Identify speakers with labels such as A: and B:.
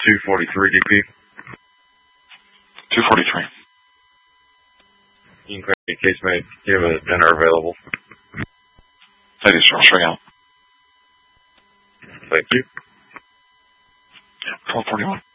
A: 243 DP.
B: 243.
A: You can clear your case, mate. You have a dinner available.
B: Thank you, sir. I'll show you out.
A: Thank you.
B: Yeah, 1241.